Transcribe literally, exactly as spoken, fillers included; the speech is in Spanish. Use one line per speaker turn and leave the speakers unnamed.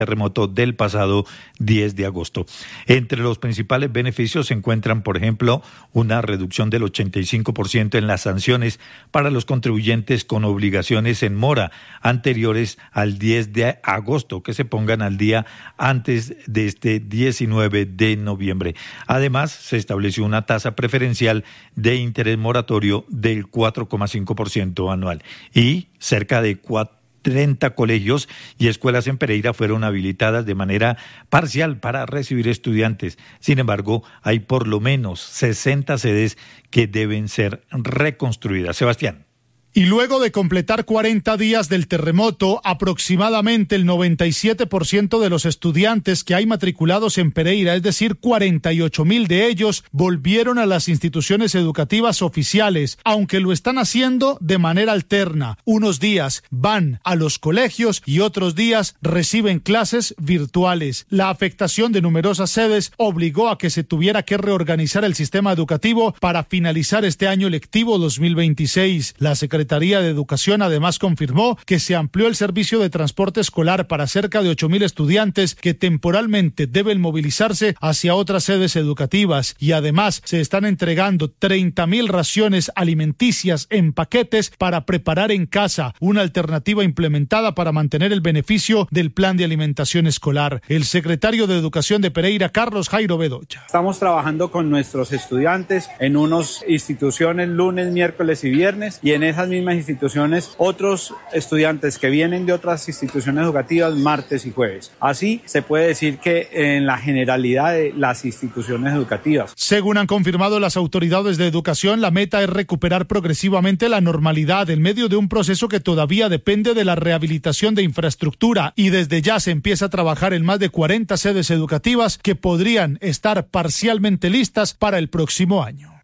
terremoto del pasado diez de agosto. Entre los principales beneficios se encuentran, por ejemplo, una reducción del ochenta y cinco por ciento en las sanciones para los contribuyentes con obligaciones en mora anteriores al diez de agosto, que se pongan al día antes de este diecinueve de noviembre. Además, se estableció una tasa preferencial de interés moratorio del cuatro coma cinco por ciento anual y cerca de cuatro treinta colegios y escuelas en Pereira fueron habilitadas de manera parcial para recibir estudiantes. Sin embargo, hay por lo menos sesenta sedes que deben ser reconstruidas. Sebastián.
Y luego de completar cuarenta días del terremoto, aproximadamente el noventa y siete por ciento de los estudiantes que hay matriculados en Pereira, es decir, cuarenta y ocho mil de ellos, volvieron a las instituciones educativas oficiales, aunque lo están haciendo de manera alterna. Unos días van a los colegios y otros días reciben clases virtuales. La afectación de numerosas sedes obligó a que se tuviera que reorganizar el sistema educativo para finalizar este año lectivo dos mil veintiséis. La Secretaría Secretaría de Educación además confirmó que se amplió el servicio de transporte escolar para cerca de ocho mil estudiantes que temporalmente deben movilizarse hacia otras sedes educativas y además se están entregando treinta mil raciones alimenticias en paquetes para preparar en casa, una alternativa implementada para mantener el beneficio del plan de alimentación escolar. El secretario de Educación de Pereira, Carlos Jairo Bedoya.
Estamos trabajando con nuestros estudiantes en unas instituciones lunes, miércoles y viernes y en esas mismas instituciones otros estudiantes que vienen de otras instituciones educativas martes y jueves. Así se puede decir que en la generalidad de las instituciones educativas.
Según han confirmado las autoridades de educación, la meta es recuperar progresivamente la normalidad en medio de un proceso que todavía depende de la rehabilitación de infraestructura y desde ya se empieza a trabajar en más de cuarenta sedes educativas que podrían estar parcialmente listas para el próximo año.